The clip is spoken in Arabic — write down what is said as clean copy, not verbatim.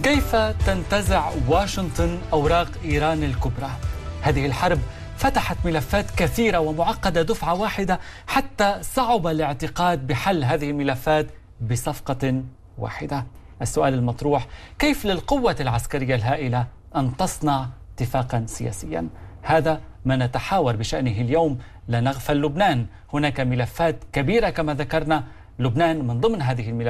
كيف تنتزع واشنطن أوراق إيران الكبرى؟ هذه الحرب فتحت ملفات كثيرة ومعقدة دفعة واحدة، حتى صعب الاعتقاد بحل هذه الملفات بصفقة واحدة. السؤال المطروح: كيف للقوة العسكرية الهائلة أن تصنع اتفاقا سياسيا؟ هذا ما نتحاور بشأنه اليوم. لا نغفل لبنان، هناك ملفات كبيرة كما ذكرنا، لبنان من ضمن هذه الملفات.